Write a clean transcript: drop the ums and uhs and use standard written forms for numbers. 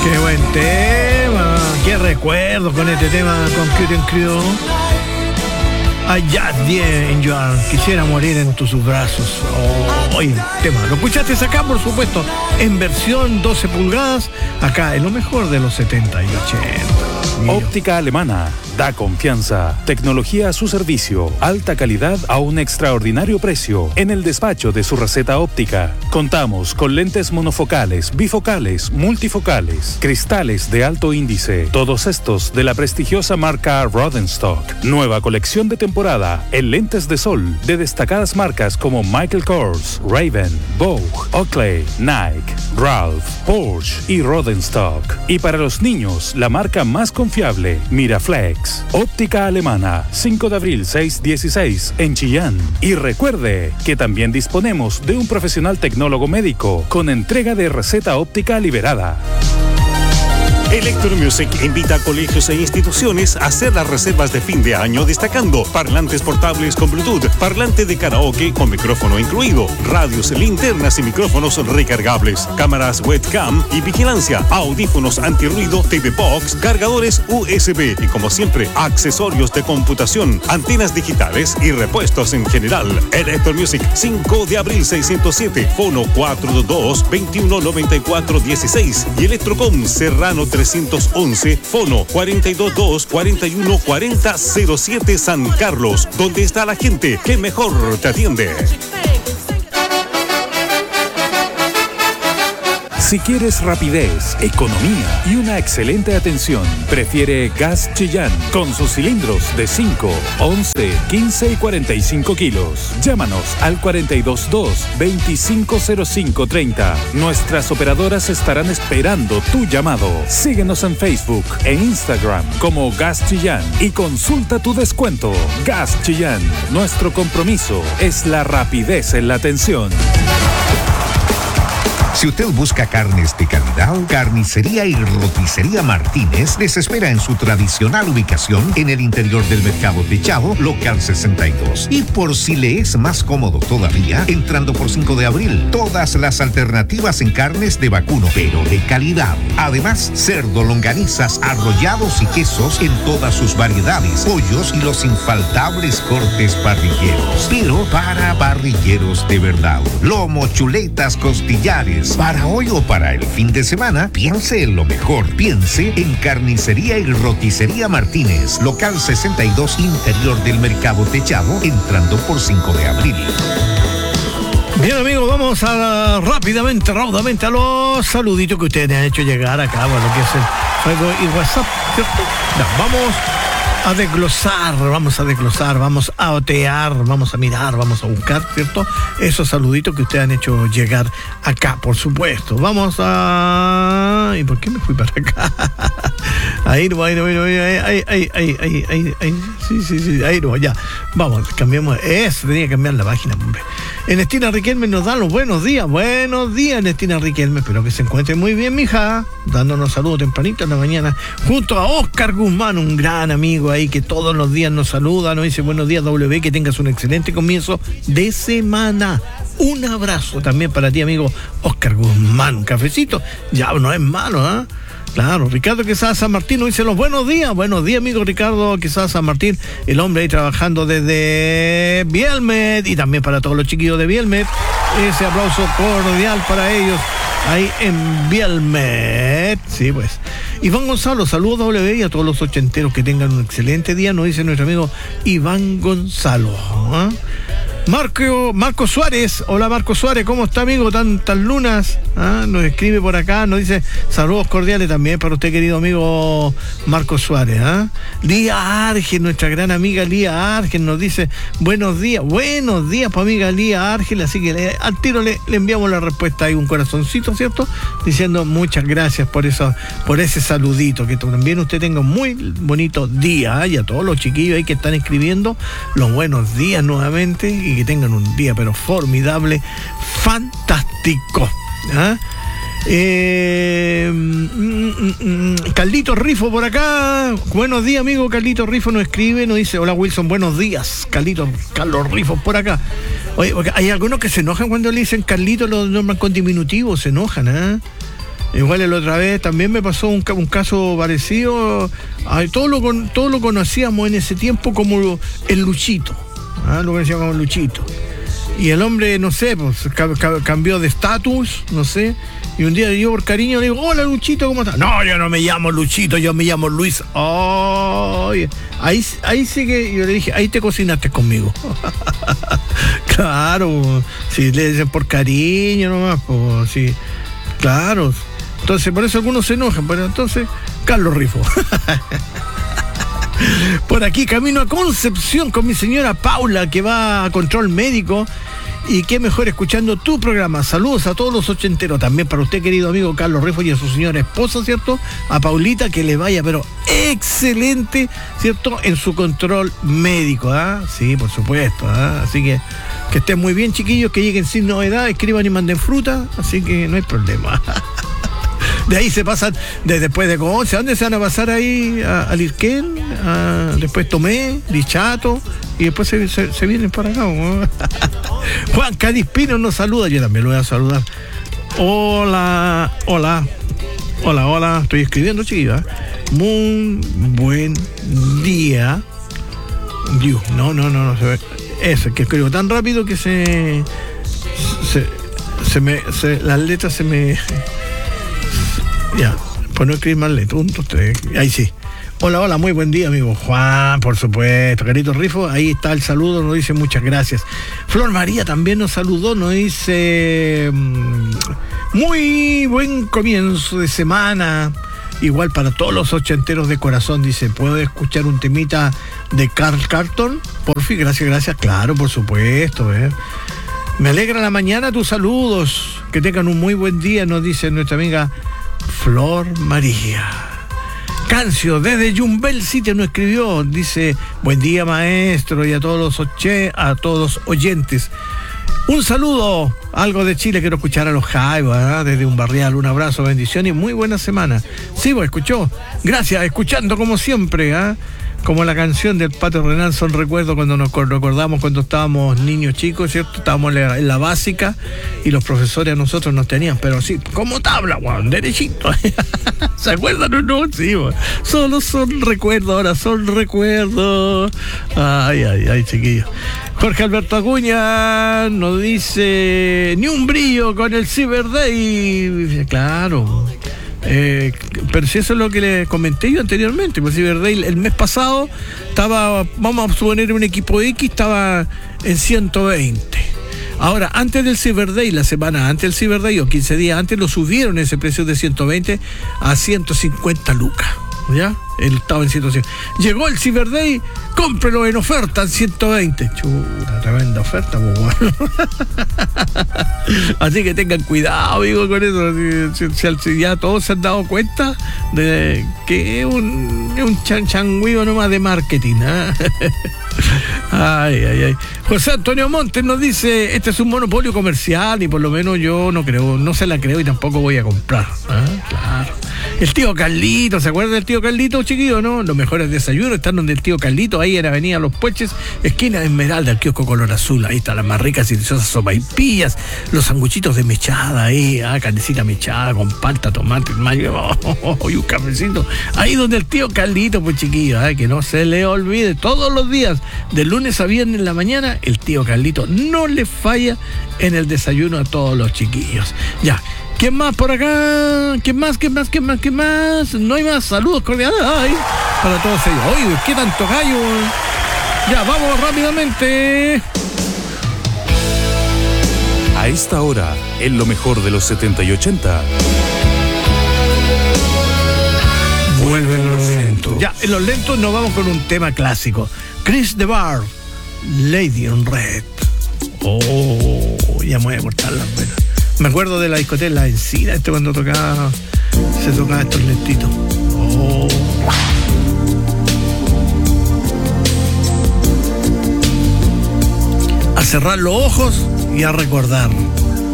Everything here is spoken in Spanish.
Qué buen tema, qué recuerdo con este tema, Computer Crew. I just die in your, quisiera morir en tus brazos. Oye, tema, lo escuchaste acá, por supuesto, en versión 12 pulgadas, acá en lo mejor de los 70 y 80. Óptica Alemana. Da confianza, tecnología a su servicio, alta calidad a un extraordinario precio. En el despacho de su receta óptica, contamos con lentes monofocales, bifocales, multifocales, cristales de alto índice, todos estos de la prestigiosa marca Rodenstock. Nueva colección de temporada en lentes de sol de destacadas marcas como Michael Kors, Ray-Ban, Vogue, Oakley, Nike, Ralph, Porsche y Rodenstock. Y para los niños, la marca más confiable, Miraflex. Óptica Alemana, 5 de abril 616 en Chillán. Y recuerde que también disponemos de un profesional tecnólogo médico con entrega de receta óptica liberada. Electromusic invita a colegios e instituciones a hacer las reservas de fin de año destacando parlantes portables con Bluetooth, parlante de karaoke con micrófono incluido, radios, linternas y micrófonos recargables, cámaras webcam y vigilancia, audífonos antirruido, TV Box, cargadores USB y como siempre, accesorios de computación, antenas digitales y repuestos en general. Electromusic, 5 de abril 607, fono 422-2194-16 y Electrocom Serrano 311, fono 422-4140-07 San Carlos, donde está la gente que mejor te atiende. Si quieres rapidez, economía y una excelente atención, prefiere Gas Chillán con sus cilindros de 5, 11, 15 y 45 kilos. Llámanos al 422-250530. Nuestras operadoras estarán esperando tu llamado. Síguenos en Facebook e Instagram como Gas Chillán y consulta tu descuento. Gas Chillán, nuestro compromiso es la rapidez en la atención. Si usted busca carnes de calidad, Carnicería y Roticería Martínez les espera en su tradicional ubicación en el interior del Mercado Techado, local 62. Y por si le es más cómodo todavía, entrando por 5 de abril, todas las alternativas en carnes de vacuno, pero de calidad. Además, cerdo, longanizas, arrollados y quesos en todas sus variedades, pollos y los infaltables cortes parrilleros. Pero para parrilleros de verdad. Lomo, chuletas, costillares. Para hoy o para el fin de semana, piense en lo mejor. Piense en Carnicería y Roticería Martínez, local 62, interior del Mercado Techado, entrando por 5 de abril. Bien, amigos, vamos a raudamente a los saluditos que ustedes han hecho llegar acá, bueno, que es el juego y WhatsApp, ¿cierto? No, vamos a desglosar, vamos a otear, vamos a mirar, vamos a buscar, ¿cierto? Esos saluditos que ustedes han hecho llegar acá, por supuesto. Vamos a... ¿Y por qué me fui para acá? Ahí no, sí, ahí no, ya. Vamos, cambiamos. Eso, tenía que cambiar la página, hombre. Ernestina Riquelme nos da los buenos días. Buenos días, Ernestina Riquelme. Espero que se encuentre muy bien, mija. Dándonos saludos tempranito en la mañana. Junto a Oscar Guzmán, un gran amigo ahí que todos los días nos saluda, nos dice buenos días, W, que tengas un excelente comienzo de semana. Un abrazo también para ti, amigo Oscar Guzmán. Un cafecito, ya no es malo, ¿ah? Claro, Ricardo Quesada San Martín nos dice los buenos días, amigo Ricardo Quesada San Martín, el hombre ahí trabajando desde Bielmed, y también para todos los chiquillos de Bielmed, ese aplauso cordial para ellos ahí en Bielmed, sí pues. Iván Gonzalo, saludos W y a todos los ochenteros que tengan un excelente día, nos dice nuestro amigo Iván Gonzalo, ¿eh? Marco Suárez, hola Marco Suárez, ¿cómo está, amigo? Tantas lunas, ¿ah? Nos escribe por acá, nos dice saludos cordiales también para usted, querido amigo Marco Suárez, ¿ah? Lía Argel, nuestra gran amiga Lía Argel, nos dice buenos días, pues amiga Lía Argel, así que al tiro le enviamos la respuesta ahí, un corazoncito, ¿cierto? Diciendo muchas gracias por ese saludito, que también usted tenga un muy bonito día, ¿eh? Y a todos los chiquillos ahí que están escribiendo, los buenos días nuevamente, y que tengan un día pero formidable, fantástico, ¿eh? Carlito Rifo por acá, buenos días, amigo. Carlito Rifo nos escribe, nos dice hola Wilson, buenos días. Carlos Rifo por acá. Oye, hay algunos que se enojan cuando le dicen Carlito, los nombran con diminutivo, se enojan, ¿eh? Igual la otra vez también me pasó un caso parecido. Todo lo conocíamos en ese tiempo como el Luchito. Lo conocíamos como el Luchito. Y el hombre, no sé, pues cambió de estatus, no sé. Y un día yo por cariño le digo, hola Luchito, ¿cómo estás? No, yo no me llamo Luchito, yo me llamo Luis. Oh, ahí sí que yo le dije, ahí te cocinaste conmigo. Claro, si le dicen por cariño nomás, pues sí, claro. Entonces, por eso algunos se enojan, pero entonces, Carlos Rifo. Por aquí, camino a Concepción con mi señora Paula, que va a control médico. Y qué mejor escuchando tu programa. Saludos a todos los ochenteros. También para usted, querido amigo Carlos Rifo, y a su señora esposa, ¿cierto? A Paulita, que le vaya, pero excelente, ¿cierto? En su control médico, ¿ah? Sí, por supuesto, ¿ah? Así que estén muy bien, chiquillos, que lleguen sin novedad, escriban y manden fruta, así que no hay problema. De ahí se pasan, después de Conce, ¿a dónde se van a pasar ahí? A Lirquén, después Tomé, Lichato, y después se vienen para acá, ¿no? Juan Cadispino nos saluda, yo también lo voy a saludar. Hola, estoy escribiendo, chiquillos. Muy buen día. Dios, no, se ve. Eso, que escribo tan rápido que las letras se me... Ya, pues no escribir más lento, 1, 2, 3, ahí sí. Hola, muy buen día, amigo Juan, por supuesto, Carito Rifo, ahí está el saludo, nos dice muchas gracias. Flor María también nos saludó, nos dice muy buen comienzo de semana, igual para todos los ochenteros de corazón, dice, ¿puedo escuchar un temita de Carl Carlton? Por fin, gracias, claro, por supuesto, Me alegra la mañana tus saludos, que tengan un muy buen día, nos dice nuestra amiga Flor María. Cancio desde Yumbel City nos escribió, dice, buen día maestro y a todos los oyentes. Un saludo, algo de Chile, quiero escuchar a los Jaivas, desde un barrial, un abrazo, bendición y muy buena semana. Sí, vos escuchó, gracias, escuchando como siempre, como la canción del Pato Renal, son recuerdos cuando nos recordamos cuando estábamos niños chicos, ¿cierto? Estábamos en la básica y los profesores a nosotros nos tenían, pero sí, como tabla, guau, derechito. ¿Se acuerdan o no? Sí, guau. Solo son recuerdos, ahora son recuerdos. Ay, chiquillos. Jorge Alberto Acuña nos dice, ni un brillo con el Cyber Day. Claro. Pero si eso es lo que le comenté yo anteriormente, pues Cyber Day el mes pasado estaba, vamos a suponer un equipo X, estaba en 120. Ahora, antes del Cyber Day, la semana antes del Cyber Day o 15 días antes, lo subieron ese precio de 120 a 150 lucas. ¿Ya? Él estaba en 150. Llegó el Cyber Day, cómprelo en oferta en 120. Chura, tremenda oferta, pues bueno. Así que tengan cuidado, amigo, con eso. Si ya todos se han dado cuenta de que es un changüío nomás de marketing, Ay. José Antonio Montes nos dice, este es un monopolio comercial y por lo menos yo no se la creo y tampoco voy a comprar. Claro. El tío Carlito, ¿se acuerdan del tío Carlito, chiquillo, no? Los mejores desayunos están donde el tío Carlito, ahí en Avenida Los Pueches, esquina de Esmeralda, el kiosco color azul. Ahí están las más ricas y deliciosas sopaipillas, los sanguchitos de mechada ahí, carnecita mechada con palta, tomate, mayo, y un cafecito. Ahí donde el tío Carlito, pues chiquillo, que no se le olvide, todos los días, de lunes a viernes en la mañana, el tío Carlito no le falla en el desayuno a todos los chiquillos. Ya. ¿Quién más por acá? ¿Quién más? No hay más. Saludos cordiales para todos ellos. Oye, ¿qué tanto gallo? Ya, vamos rápidamente. A esta hora, en lo mejor de los 70 y 80. Vuelven los lentos. Ya, en los lentos nos vamos con un tema clásico. Chris DeBar, Lady in Red. Ya me voy a cortar las venas. Me acuerdo de la discoteca La Encina, cuando se tocaba estos lentitos. A cerrar los ojos y a recordar.